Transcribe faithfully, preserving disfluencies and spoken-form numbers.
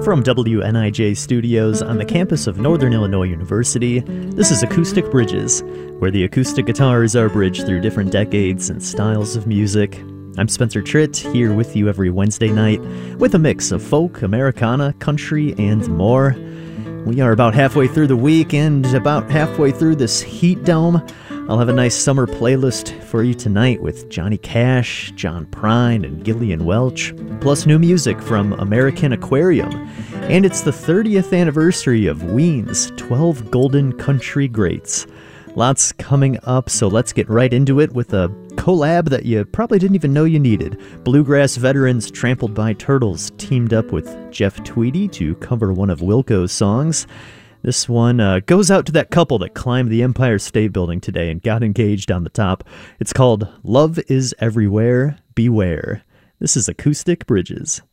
From W N I J Studios on the campus of Northern Illinois University, this is Acoustic Bridges, where the acoustic guitars are bridged through different decades and styles of music. I'm Spencer Tritt, here with you every Wednesday night with a mix of folk, Americana, country, and more. We are about halfway through the week and about halfway through this heat dome. I'll have a nice summer playlist for you tonight with Johnny Cash, John Prine, and Gillian Welch, plus new music from American Aquarium. And it's the thirtieth anniversary of Ween's twelve Golden Country Greats. Lots coming up, so let's get right into it with a collab that you probably didn't even know you needed. Bluegrass veterans Trampled by Turtles teamed up with Jeff Tweedy to cover one of Wilco's songs. This one uh, goes out to that couple that climbed the Empire State Building today and got engaged on the top. It's called Love is Everywhere, Beware. This is Acoustic Bridges.